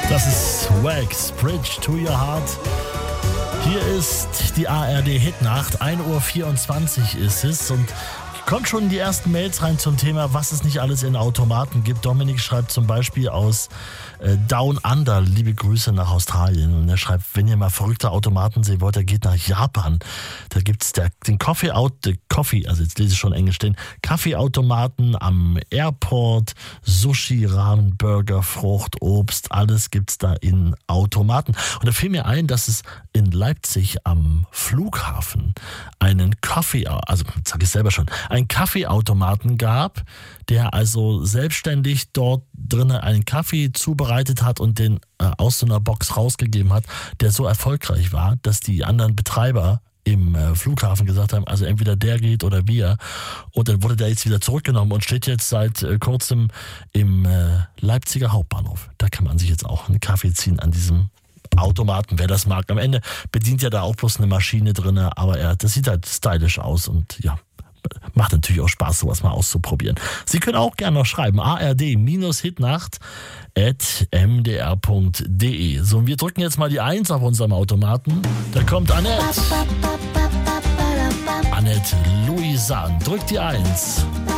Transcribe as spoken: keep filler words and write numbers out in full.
Das ist Wax, Bridge to Your Heart. Hier ist die A R D-Hitnacht, ein Uhr vierundzwanzig ist es und kommt schon die ersten Mails rein zum Thema, was es nicht alles in Automaten gibt. Dominik schreibt zum Beispiel aus äh, Down Under, liebe Grüße nach Australien. Und er schreibt, wenn ihr mal verrückte Automaten sehen wollt, er geht nach Japan. Da gibt's der, den Coffee Out, den Coffee, also jetzt lese ich schon Englisch stehen, Kaffeeautomaten am Airport, Sushi, Ramen, Burger, Frucht, Obst, alles gibt's da in Automaten. Und da fiel mir ein, dass es in Leipzig am Flughafen einen Coffee, also sag ich selber schon, einen Kaffeeautomaten gab, der also selbstständig dort drinnen einen Kaffee zubereitet hat und den äh, aus so einer Box rausgegeben hat, der so erfolgreich war, dass die anderen Betreiber im äh, Flughafen gesagt haben, also entweder der geht oder wir. Und dann wurde der jetzt wieder zurückgenommen und steht jetzt seit äh, kurzem im äh, Leipziger Hauptbahnhof. Da kann man sich jetzt auch einen Kaffee ziehen an diesem Automaten, wer das mag. Am Ende bedient ja da auch bloß eine Maschine drin, aber er, das sieht halt stylisch aus und ja, macht natürlich auch Spaß, sowas mal auszuprobieren. Sie können auch gerne noch schreiben, a r d hitnacht at m d r punkt d e. So, und wir drücken jetzt mal die eins auf unserem Automaten. Da kommt Annette. Annette Louisanne. Drückt die eins.